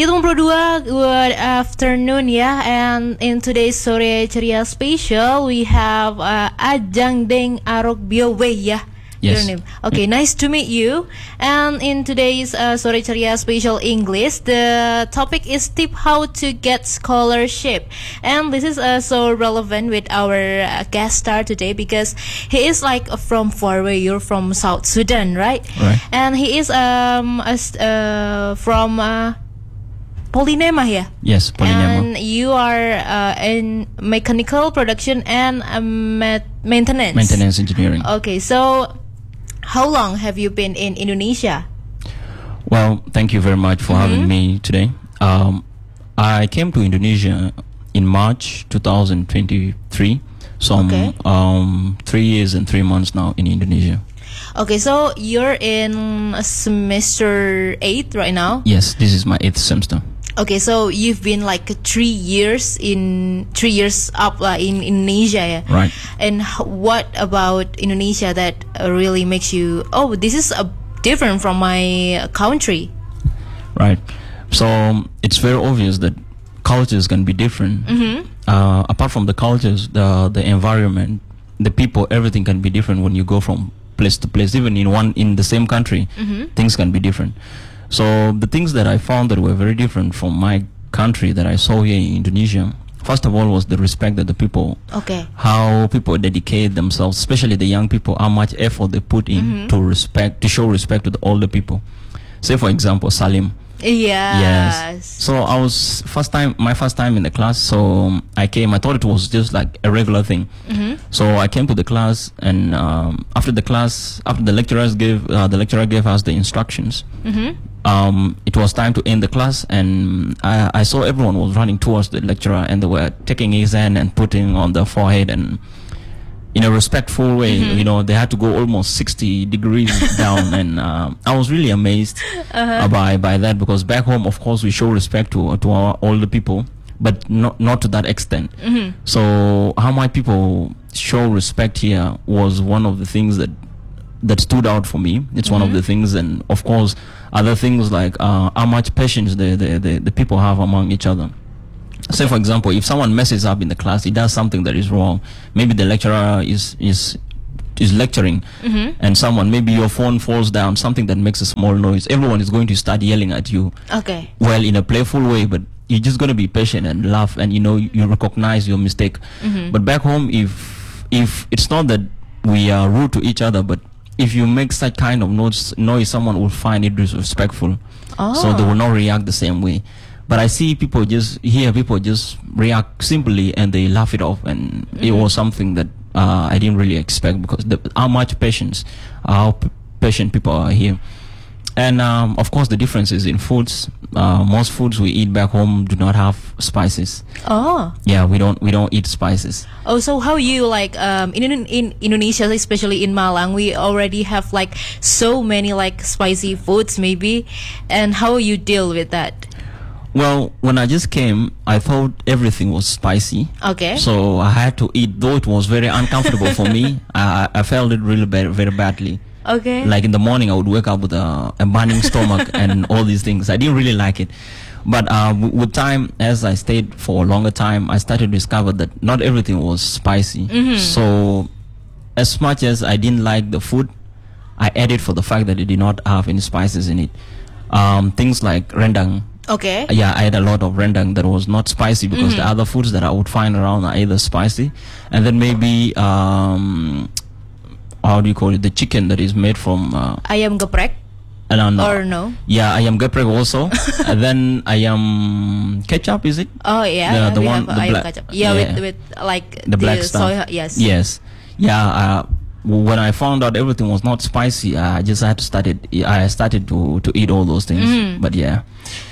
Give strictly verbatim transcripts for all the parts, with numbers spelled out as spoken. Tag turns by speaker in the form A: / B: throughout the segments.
A: Hitung Pro dua, good afternoon ya. And in today's Sore Ceria special, we have uh, Ajang Deng Arok Biowe ya.
B: Yes.
A: Your name. Okay, nice to meet you. And in today's uh, Sore Ceria special English, the topic is tip how to get scholarship. And this is uh, so relevant with our uh, guest star today because he is like from far away. You're from South Sudan, right?
B: Right.
A: And he is um a, uh, from uh, Polynema here.
B: Yes,
A: And
B: Polynema.
A: you are uh, in mechanical production and uh, ma- maintenance.
B: Maintenance engineering.
A: Okay, so how long have you been in Indonesia?
B: Well, thank you very much for
A: Mhm.
B: having me today. Um, I came to Indonesia in March twenty twenty-three. So I'm
A: Okay.
B: um, three years and three months now in Indonesia.
A: Okay, so you're in semester eight right now.
B: Yes, this is my eighth semester.
A: Okay, so you've been like three years in three years up uh, in Indonesia, yeah?
B: Right.
A: And h- what about Indonesia that uh, really makes you? Oh, this is uh, different from my country.
B: Right. So um, it's very obvious that cultures can be different.
A: Mm-hmm.
B: Uh, apart from the cultures, the the environment, the people, everything can be different when you go from place to place. Even in one in the same country,
A: Mm-hmm.
B: things can be different. So the things that I found that were very different from my country that I saw here in Indonesia, first of all, was the respect that the people,
A: Okay.
B: how people dedicate themselves, especially the young people, how much effort they put in
A: Mhm.
B: to respect, to show respect to the older people. Say, for example, Salim.
A: Yes.
B: So I was first time, my first time in the class. So um, I came. I thought it was just like a regular thing.
A: Mm-hmm.
B: So I came to the class, and um, after the class, after the lecturers gave, uh, the lecturer gave us the instructions.
A: Mm-hmm.
B: Um, it was time to end the class, and I, I saw everyone was running towards the lecturer, and they were taking his hand and putting on the forehead, and in a respectful way,
A: Mhm.
B: you know, they had to go almost sixty degrees down, and um, I was really amazed
A: Uh-huh.
B: uh, by by that, because back home, of course, we show respect to to our older people, but not not to that extent.
A: Mm-hmm.
B: So how my people show respect here was one of the things that that stood out for me. It's one of
A: Mhm.
B: the things, and of course, other things like uh, how much patience the, the the the people have among each other. Say, for example, if someone messes up in the class, he does something that is wrong. Maybe the lecturer is is is lecturing,
A: Mm-hmm.
B: and someone, maybe your phone falls down, something that makes a small noise. Everyone is going to start yelling at you.
A: Okay.
B: Well, in a playful way, but you're just gonna be patient and laugh, and you know you recognize your mistake.
A: Mhm.
B: But back home, if if it's not that we are rude to each other, but if you make such kind of noise, noise, someone will find it disrespectful.
A: Oh.
B: So they will not react the same way. But I see people just hear people just react simply, and they laugh it off, and it
A: Mhm.
B: was something that uh, I didn't really expect, because the, how much patience, how p- patient people are here. And um, of course, the differences in foods. Uh, most foods we eat back home do not have spices.
A: Oh.
B: Yeah, we don't we don't eat spices.
A: Oh, so how you like um in in Indonesia, especially in Malang, we already have like so many like spicy foods maybe, and how you deal with that?
B: Well, when I just came, I thought everything was spicy.
A: Okay.
B: So I had to eat, though it was very uncomfortable for me. I, I felt it really bad, very badly.
A: Okay.
B: Like in the morning, I would wake up with a, a burning stomach and all these things. I didn't really like it. But uh, w- with time, as I stayed for a longer time, I started to discover that not everything was spicy.
A: Mhm.
B: So as much as I didn't like the food, I ate it for the fact that it did not have any spices in it. Um, things like rendang.
A: Okay.
B: Yeah, I had a lot of rendang that was not spicy, because the
A: Mhm.
B: other foods that I would find around are either spicy, and then maybe um, how do you call it? The chicken that is made from uh,
A: Ayam geprek
B: I don't know.
A: or no?
B: Yeah, I am geprek also, and then I am ketchup. Is it?
A: Oh yeah,
B: The-
A: yeah,
B: the
A: we
B: one-
A: have
B: the
A: ayam
B: black-
A: kacang. Yeah,
B: yeah.
A: with with like
B: The black stuff.
A: soy. Yes.
B: Yes. Yeah. Uh, when I found out everything was not spicy, I just had to start it. I started to to eat all those things.
A: Mhm.
B: But yeah,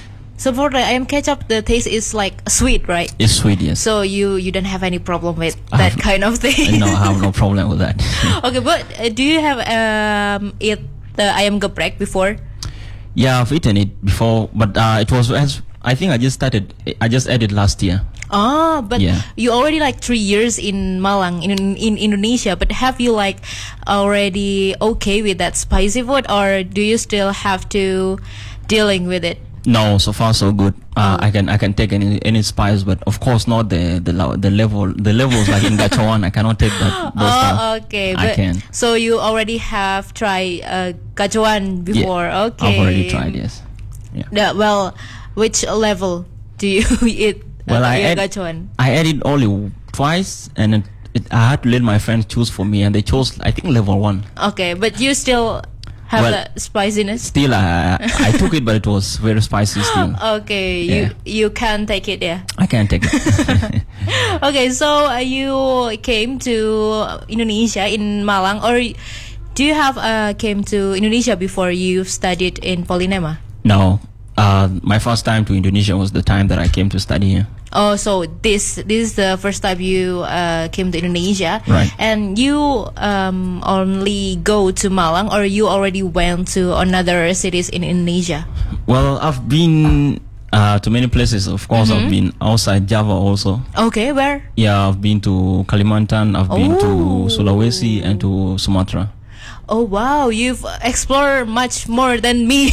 A: So for the ayam ketchup, the taste is like sweet, right?
B: it's sweet. Yes.
A: So you you don't have any problem with
B: I
A: that
B: have-
A: kind of thing.
B: no, I have no problem with that.
A: Okay, but uh, do you have um eat the ayam geprek before?
B: Yeah, I've eaten it before, but uh, it was as I think I just started. I just ate it last year.
A: Oh, but
B: Yeah.
A: you already like three years in Malang in in Indonesia. But have you like already okay with that spicy food, or do you still have to dealing with it?
B: No, so far so good. Uh, I can I can take any any spice, but of course not the the lo- the level the levels like in Gachawan. I cannot take that. Those stuff.
A: Oh, okay.
B: I
A: But-
B: can.
A: So you already have tried uh, gachuan
B: Yeah,
A: before? Okay.
B: I've already tried. Yes. Yeah.
A: Yeah, well, which level do you eat
B: Well,
A: uh,
B: I
A: your
B: ate-
A: gachuan?
B: I ate it only twice, and it, it, I had to let my friends choose for me, and they chose I think level one.
A: Okay, but you still have
B: Well,
A: the spiciness?
B: Still, I I took it, but it was very spicy still.
A: Okay,
B: Yeah.
A: you you can take it, yeah.
B: I can't take it.
A: Okay, so uh, you came to Indonesia in Malang, or do you have uh, came to Indonesia before you studied in Polynema?
B: No, uh, my first time to Indonesia was the time that I came to study here.
A: Oh, so this this is the first time you uh, came to Indonesia,
B: Right.
A: And you um, only go to Malang, or you already went to another cities in Indonesia?
B: Well, I've been uh, to many places. Of course, I've been outside Java also.
A: Okay, where?
B: Yeah, I've been to Kalimantan, I've been
A: Oh.
B: to Sulawesi, and to Sumatra.
A: Oh wow, you've explored much more than me.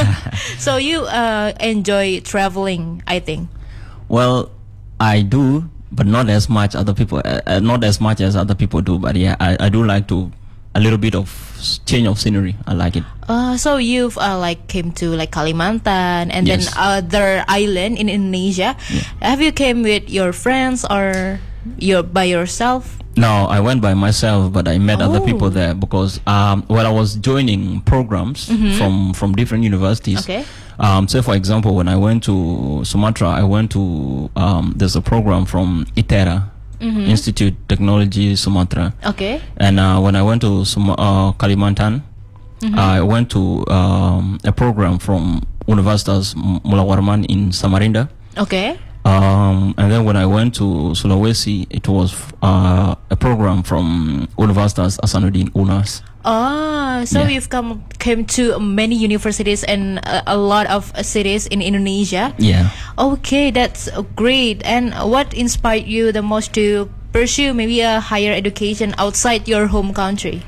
A: So you uh, enjoy traveling, I think.
B: Well, I do, but not as much other people, uh, uh, not as much as other people do. But yeah, I, I do like to a little bit of s- change of scenery. I like it.
A: Uh, so you've uh, like came to like Kalimantan and
B: Yes.
A: then other island in Indonesia. Have you came with your friends or you're by yourself?
B: No, I went by myself, but I met other
A: Oh.
B: people there because um, well, I was joining programs from from different universities.
A: Okay.
B: Um, so, for example, when I went to Sumatra, I went to um, there's a program from ITERA, Institute Technology Sumatra,
A: Okay.
B: and uh, when I went to Sum- uh, Kalimantan, I went to um, a program from Universitas M- Mula Warman in Samarinda.
A: Okay.
B: Um, and then when I went to Sulawesi, it was uh, a program from Universitas Hasanuddin Unas.
A: Ah, so
B: Yeah.
A: you've come came to many universities and a, a lot of cities in Indonesia.
B: Yeah.
A: Okay, that's uh, great. And what inspired you the most to pursue maybe a higher education outside your home country?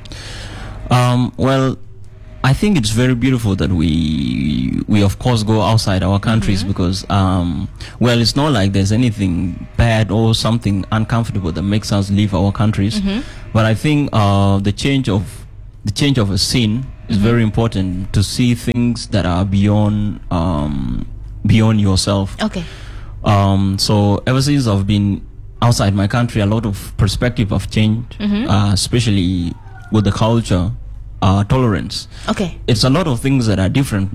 B: Um, well, I think it's very beautiful that we we of course go outside our countries because um, well, it's not like there's anything bad or something uncomfortable that makes us leave our countries. But I think uh, the change of the change of a scene is very important to see things that are beyond um, beyond yourself.
A: Okay.
B: Um, so ever since I've been outside my country, a lot of perspective have changed, uh, especially with the culture, uh, tolerance.
A: Okay.
B: It's a lot of things that are different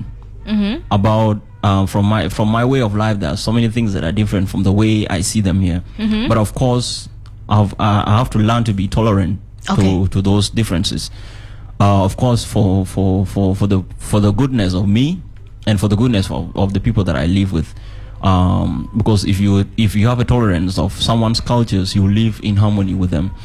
B: about uh, from my from my way of life. There are so many things that are different from the way I see them here. But of course, I've, uh, I have to learn to be tolerant
A: Okay.
B: to to those differences. Uh, of course, for, for, for, for the for the goodness of me and for the goodness of, of the people that I live with. Um, because if you if you have a tolerance of someone's cultures, you live in harmony with them.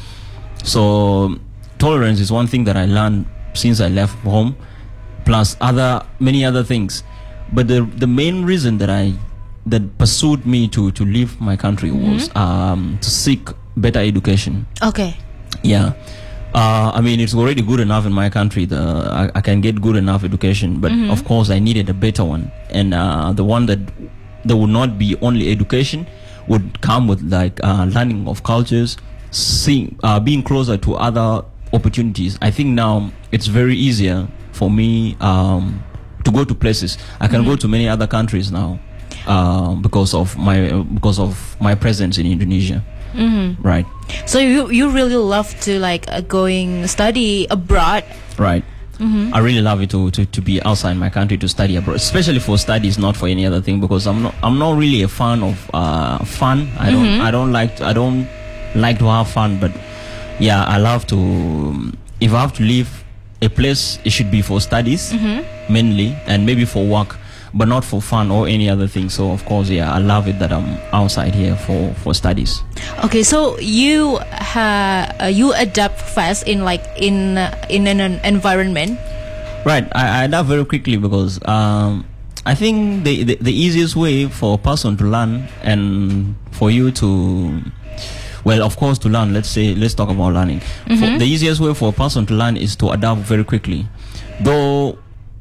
B: So tolerance is one thing that I learned since I left home, plus other many other things. But the the main reason that I that pursued me to to leave my country was um, to seek better education.
A: Okay.
B: Yeah. Uh, I mean, it's already good enough in my country. The I, I can get good enough education, but of course, I needed a better one, and uh, the one that that would not be only education would come with like uh, learning of cultures, seeing, uh, being closer to other opportunities. I think now it's very easier for me um, to go to places. I can go to many other countries now uh, because of my uh, because of my presence in Indonesia. Right.
A: So you you really love to like uh, going study abroad.
B: Right. I really love it to, to, to be outside my country to study abroad, especially for studies, not for any other thing. Because I'm not I'm not really a fan of uh, fun. I don't I don't like to, I don't like to have fun. But yeah, I love to. If I have to leave a place, it should be for studies mainly, and maybe for work, but not for fun or any other thing. So of course, yeah, I love it that I'm outside here for, for studies.
A: Okay, so you ha uh, you adapt fast in like in uh, in an, an environment.
B: Right, I, I adapt very quickly because um, I think the, the the easiest way for a person to learn and for you to, well, of course, to learn. Let's say let's talk about learning. For, the easiest way for a person to learn is to adapt very quickly. Though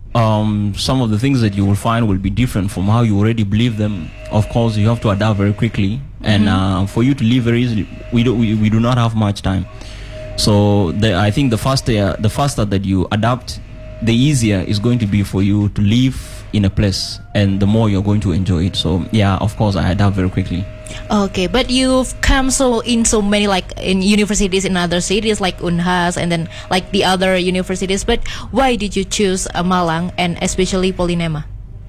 B: um, some of the things that you will find will be different from how you already believe them. Of course, you have to adapt very quickly, and uh, for you to live very easily, we do we, we do not have much time. So the, I think the faster the faster that you adapt, the easier it's going to be for you to live in a place, and the more you're going to enjoy it. So yeah, of course, I adapt very quickly.
A: Okay, but you've come so in so many like in universities in other cities like Unhas and then like the other universities. But why did you choose uh, Malang and especially Polynema?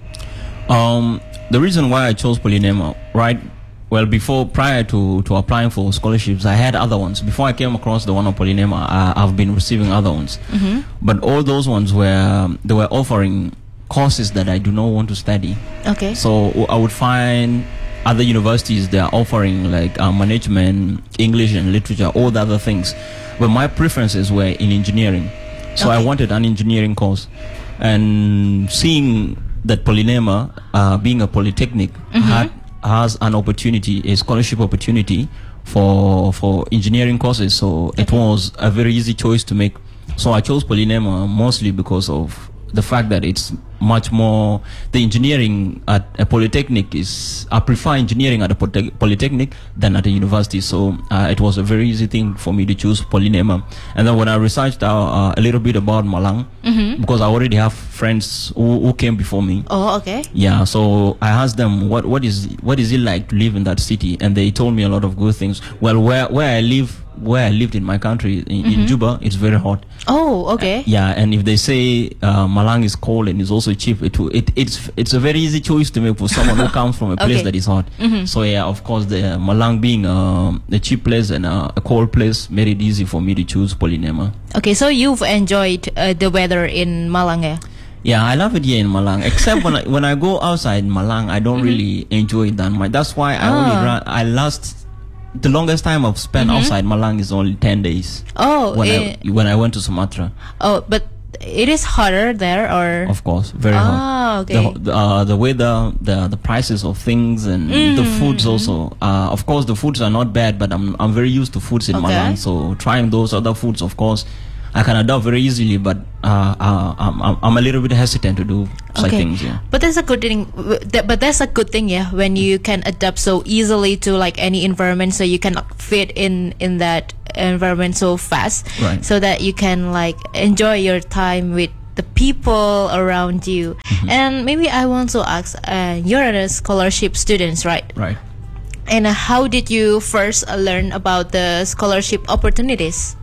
B: Um, the reason why I chose Polynema, right? Well, before prior to, to applying for scholarships, I had other ones. Before I came across the one of Polynema, I, I've been receiving other ones. Mm-hmm. But all those ones were they were offering courses that I do not want to study.
A: Okay.
B: So I would find other universities, they are offering like uh, management, English and literature, all the other things. But my preferences were in engineering. So okay. I wanted an engineering course. And seeing that Polynema, uh, being a polytechnic, mm-hmm. had, has an opportunity, a scholarship opportunity for for engineering courses. So okay. it was a very easy choice to make. So I chose Polynema mostly because of the fact that it's much more, the engineering at a polytechnic is, I prefer engineering at a polytechnic than at a university. So uh, it was a very easy thing for me to choose Polynema. And then when I researched uh, uh, a little bit about Malang, mm-hmm. because I already have friends who, who came before me.
A: Oh, okay.
B: Yeah, so I asked them what what is what is it like to live in that city, and they told me a lot of good things. Well, where where I live, where I lived in my country, in, mm-hmm. in Juba, it's very hot.
A: Oh, okay.
B: Uh, yeah, and if they say uh, Malang is cold and is also cheap, it, it it's it's a very easy choice to make for someone who comes from a place
A: okay.
B: that is hot. Mm-hmm. So yeah, of course, the uh, Malang being uh, a cheap place and uh, a cold place made it easy for me to choose Polynema.
A: Okay, so you've enjoyed uh, the weather in Malang, eh?
B: Yeah, I love it here in Malang. Except when I, when I go outside Malang, I don't mm-hmm. really enjoy it that much. That's why I
A: ah.
B: only ran. I last. The longest time I've spent mm-hmm. outside Malang is only ten days.
A: Oh,
B: when
A: eh,
B: I when I went to Sumatra.
A: Oh, but it is hotter there, or
B: of course, very
A: ah,
B: hot.
A: Okay.
B: The uh, the weather, the the prices of things, and mm. the foods also. Uh, of course, the foods are not bad, but I'm I'm very used to foods in
A: okay.
B: Malang. So trying those other foods, of course, I can adapt very easily. But uh, uh, I'm I'm a little bit hesitant to do such
A: okay.
B: things. Yeah.
A: But that's a good thing. But that's a good thing, yeah. When you can adapt so easily to like any environment, so you can fit in in that environment so fast,
B: right.
A: so that you can like enjoy your time with the people around you. Mm-hmm. And maybe I want to ask, uh, you're a scholarship student, right?
B: Right.
A: And uh, how did you first uh, learn about the scholarship opportunities?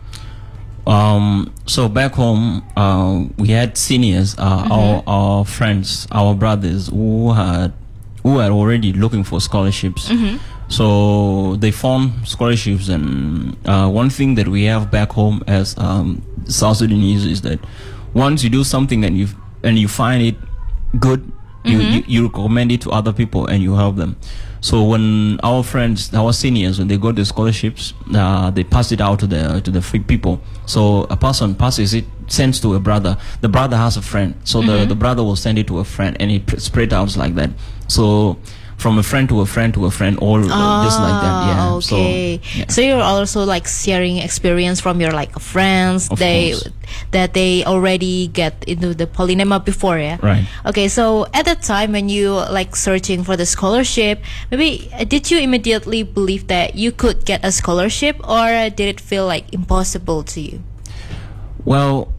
B: Um, so back home, uh, we had seniors, uh, mm-hmm. our, our friends, our brothers who had, who were already looking for scholarships. Mm-hmm. So they found scholarships, and uh, one thing that we have back home as um, South Sudanese is that once you do something and you and you find it good, mm-hmm. you, you you recommend it to other people and you help them. So when our friends, our seniors, when they got the scholarships, uh, they pass it out to the to the free people. So a person passes it, sends to a brother. The brother has a friend, so mm-hmm. the the brother will send it to a friend, and it pr- spread out like that. So from a friend to a friend to a friend, all
A: ah,
B: just like that. Yeah.
A: Okay.
B: So, yeah.
A: So you're also like sharing experience from your like friends.
B: Of
A: they
B: course.
A: that they already get into the Polynema before, yeah.
B: Right.
A: Okay. So at that time when you like searching for the scholarship, maybe uh, did you immediately believe that you could get a scholarship, or uh, did it feel like impossible to you?
B: Well.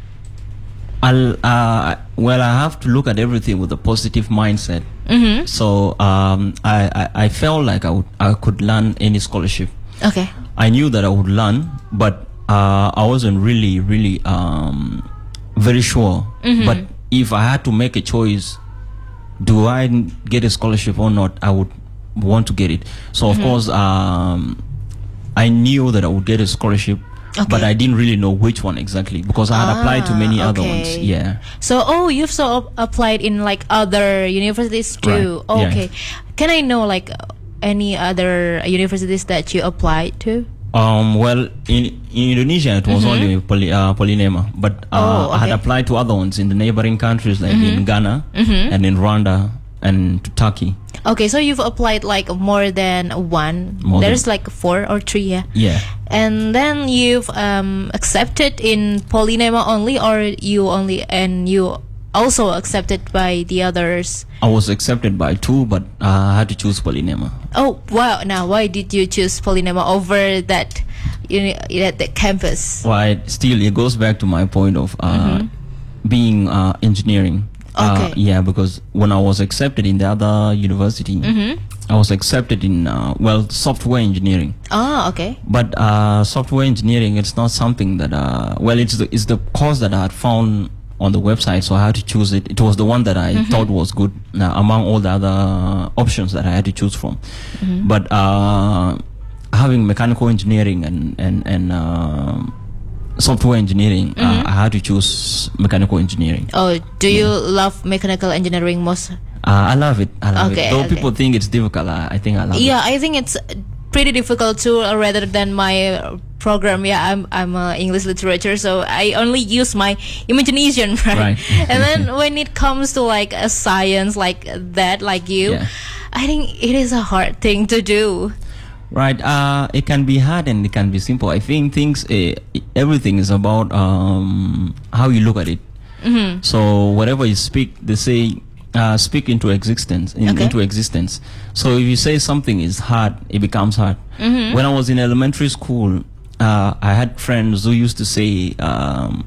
B: I'll, uh, well, I have to look at everything with a positive mindset. Mm-hmm. So um, I, I, I felt like I, would, I could learn any scholarship.
A: Okay.
B: I knew that I would learn, but uh, I wasn't really, really um, very sure. Mm-hmm. But if I had to make a choice, do I get a scholarship or not, I would want to get it. So, of mm-hmm. course, um, I knew that I would get a scholarship. Okay. But I didn't really know which one exactly, because I had
A: ah,
B: applied to many
A: okay.
B: other ones. Yeah.
A: So, oh, you've so applied in like other universities too.
B: Right.
A: Okay.
B: Yeah.
A: Can I know like any other universities that you applied to?
B: Um. Well, in, in Indonesia, it was mm-hmm. only poly, uh, Polynema, but uh,
A: oh, okay.
B: I had applied to other ones in the neighboring countries, like mm-hmm. in Ghana mm-hmm. and in Rwanda and to Turkey.
A: Okay, so you've applied like more than one.
B: More
A: There's
B: than.
A: like four or three, yeah.
B: Yeah.
A: And then you've um, accepted in Polynema only, or you only and you also accepted by the others?
B: I was accepted by two, but uh, I had to choose Polynema.
A: Oh wow! Now, why did you choose Polynema over that, you know, at the campus?
B: Well, still, it goes back to my point of uh, mm-hmm. being uh, engineering.
A: Okay.
B: Uh, yeah, because when I was accepted in the other university, mm-hmm. I was accepted in uh, well software engineering.
A: Ah, okay.
B: But uh, software engineering, it's not something that uh, well, it's the it's the course that I had found on the website, so I had to choose it. It was the one that I mm-hmm. thought was good uh, among all the other options that I had to choose from. Mm-hmm. But uh, having mechanical engineering and and and uh, software engineering, mm-hmm. uh, I had to choose mechanical engineering.
A: Oh, do you
B: yeah.
A: love mechanical engineering most?
B: Uh, I love it. I love
A: okay,
B: it. Though
A: okay.
B: people think it's difficult, I, I think I love
A: yeah,
B: it.
A: Yeah, I think it's pretty difficult too, uh, rather than my uh, program. Yeah, I'm I'm uh, English literature, so I only use my imagination, right?
B: Right.
A: And then when it comes to like a science like that, like you,
B: yeah.
A: I think it is a hard thing to do.
B: Right. Uh, it can be hard and it can be simple. I think things, uh, everything is about um, how you look at it. Mm-hmm. So whatever you speak, they say, uh, speak into existence, in,
A: okay.
B: into existence. So if you say something is hard, it becomes hard. Mm-hmm. When I was in elementary school, uh, I had friends who used to say um,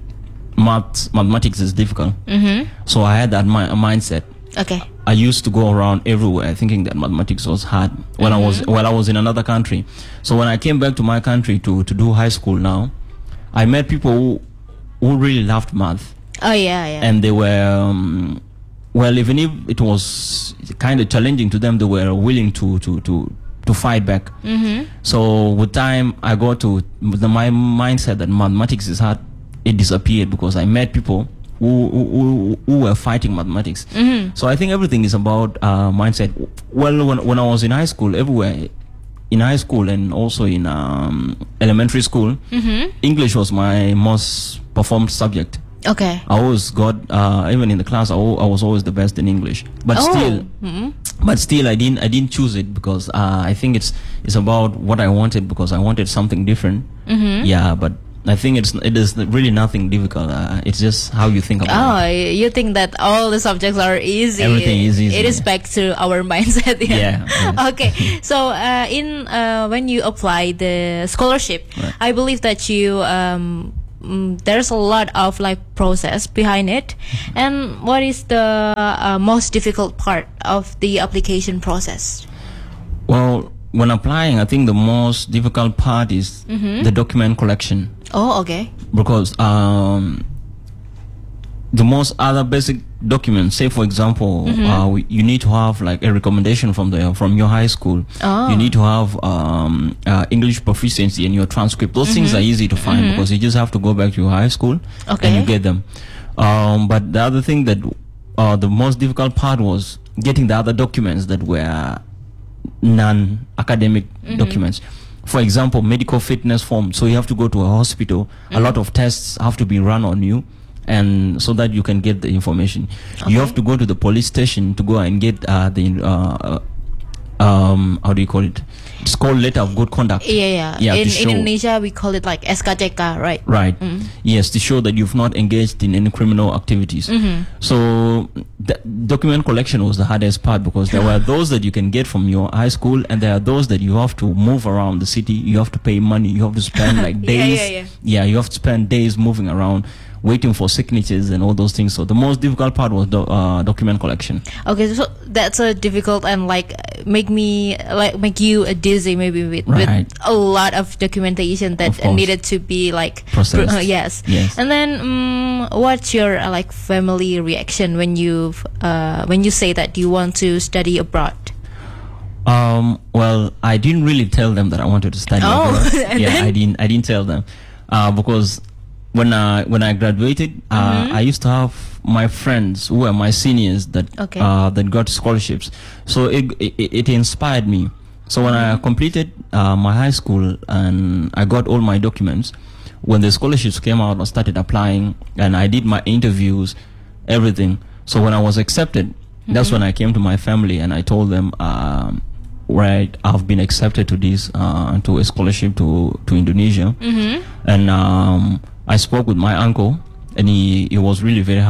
B: math, mathematics is difficult. Mm-hmm. So I had that mi- mindset.
A: Okay.
B: I used to go around everywhere thinking that mathematics was hard when mm-hmm. I was while I was in another country. So when I came back to my country to, to do high school now, I met people who, who really loved math.
A: Oh yeah, yeah.
B: And they were um, well, even if it was kind of challenging to them, they were willing to to to, to fight back. Mm-hmm. So with time, I got to the, my mindset that mathematics is hard. It disappeared because I met people Who, who, who were fighting mathematics. Mm-hmm. So I think everything is about uh, mindset. Well, when, when I was in high school, everywhere, in high school and also in um, elementary school, mm-hmm. English was my most performed subject.
A: Okay.
B: I always got, uh, even in the class, I, I was always the best in English. But
A: oh.
B: still, mm-hmm. but still, I didn't, I didn't choose it because uh, I think it's, it's about what I wanted because I wanted something different. Mm-hmm. Yeah, but I think it's it is really nothing difficult. Uh, it's just how you think about
A: oh,
B: it.
A: Oh, you think that all the subjects are easy?
B: Everything is easy.
A: It is
B: yeah.
A: back to our mindset. Yeah.
B: yeah, yeah.
A: Okay. So, uh, in uh, when you apply the scholarship, right. I believe that you um, mm, there's a lot of like process behind it. Mm-hmm. And what is the uh, most difficult part of the application process?
B: Well, when applying, I think the most difficult part is mm-hmm. the document collection.
A: Oh, okay.
B: Because um, the most other basic documents, say for example, mm-hmm. uh, you need to have like a recommendation from the from your high school. Oh. You need to have um, uh, English proficiency in your transcript. Those mm-hmm. things are easy to find mm-hmm. because you just have to go back to your high school
A: okay.
B: and you get them. Um, but the other thing that uh, the most difficult part was getting the other documents that were non-academic mm-hmm. documents. For example, medical fitness form. So you have to go to a hospital. Mm-hmm. A lot of tests have to be run on you, and so that you can get the information. Okay. You have to go to the police station to go and get uh, the uh, um, how do you call it? It's called letter of good conduct.
A: Yeah, yeah.
B: yeah
A: in,
B: in
A: Indonesia, we call it like S K C K, right?
B: Right.
A: Mm.
B: Yes, to show that you've not engaged in any criminal activities. Mm-hmm. So the document collection was the hardest part because there were those that you can get from your high school, and there are those that you have to move around the city. You have to pay money. You have to spend like days.
A: yeah, yeah, yeah.
B: yeah, you have to spend days moving around, waiting for signatures and all those things. So the most difficult part was the uh, document collection.
A: Okay, so that's a difficult and like make me like make you a dizzy maybe with,
B: right.
A: with a lot of documentation that needed to be like
B: processed.
A: Uh, yes.
B: yes.
A: And then um, what's your uh, like family reaction when you uh, when you say that you want to study abroad?
B: Um. Well, I didn't really tell them that I wanted to study
A: oh,
B: abroad.
A: and
B: yeah,
A: then?
B: I didn't. I didn't tell them uh, because. When I when I graduated, uh, mm-hmm. I used to have my friends who were my seniors that
A: okay.
B: uh, that got scholarships. So it it, it inspired me. So when I completed uh, my high school and I got all my documents, when the scholarships came out, I started applying and I did my interviews, everything. So when I was accepted, mm-hmm. that's when I came to my family and I told them, um, right, I've been accepted to this uh, to a scholarship to to Indonesia, mm-hmm. and um, I spoke with my uncle, and he, he was really very happy.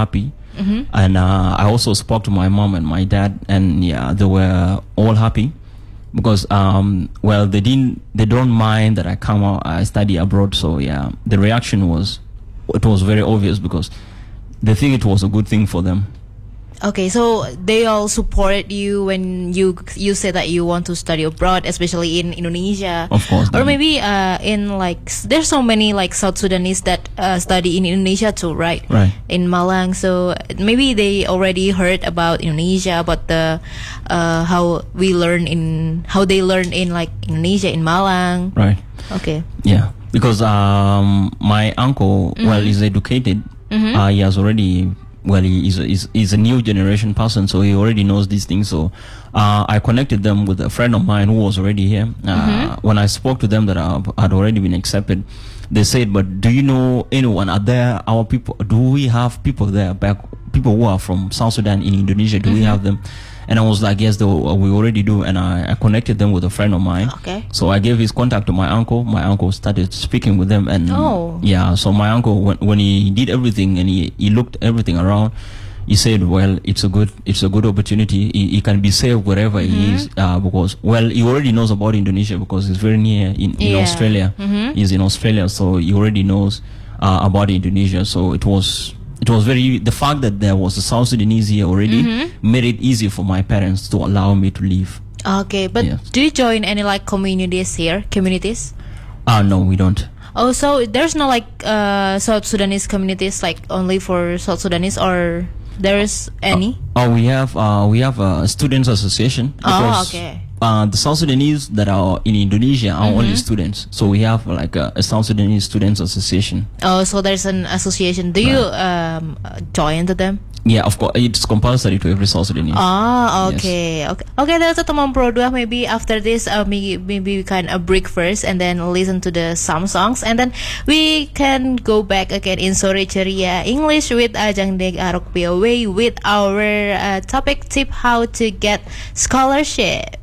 B: And uh, I also spoke to my mom and my dad, and yeah, they were all happy because um, well, they didn't, they don't mind that I come out, I study abroad. So yeah, the reaction was, it was very obvious because they think it was a good thing for them.
A: Okay, so they all support you when you you say that you want to study abroad, especially in Indonesia.
B: Of course.
A: Or
B: then.
A: maybe uh, in like s- there's so many like South Sudanese that uh, study in Indonesia too, right?
B: Right.
A: In Malang, so maybe they already heard about Indonesia, about the uh, how we learn in how they learn in like Indonesia in Malang.
B: Right.
A: Okay.
B: Yeah, because um, my uncle, well, is educated. Uh, he has already, well, he is a, is is a new generation person, so he already knows these things. So uh, I connected them with a friend of mine who was already here. Uh, When I spoke to them that I had already been accepted, they said, "But do you know anyone? Are there our people? Do we have people there back? People who are from South Sudan in Indonesia? Do we have them?" And I was like, yes, they, we already do. And I, I connected them with a friend of mine.
A: Okay.
B: So I gave his contact to my uncle. My uncle started speaking with them. And
A: Oh.
B: yeah, so my uncle, when, when he did everything and he, he looked everything around, he said, well, it's a good, it's a good opportunity. He, he can be safe wherever he is, uh, because, well, he already knows about Indonesia because he's very near in, in
A: Yeah.
B: Australia. He's in Australia, so he already knows uh, about Indonesia. So it was, it was very, the fact that there was a South Sudanese here already made it easy for my parents to allow me to leave.
A: Okay, but
B: Yes.
A: do you join any like communities here? Communities?
B: Ah, no, we don't.
A: Oh, so there's no like uh, South Sudanese communities like only for South Sudanese, or there's any?
B: Oh, we have, uh, we have a students association.
A: Oh,
B: because,
A: okay.
B: Uh, the South Sudanese that are in Indonesia are only students. So we have like a, a South Sudanese students association.
A: Oh, so there's an association. Do you um, join to them?
B: Yeah, of course, it's compulsory to every South Sudanese.
A: Ah,
B: Yes.
A: okay, okay, okay. That's a teman pro dua. Maybe after this, uh, maybe maybe we can uh, break first and then listen to the some songs, and then we can go back again in Sore Ceria English with Ajang Deg Arok P O W with our uh, topic tip how to get scholarship.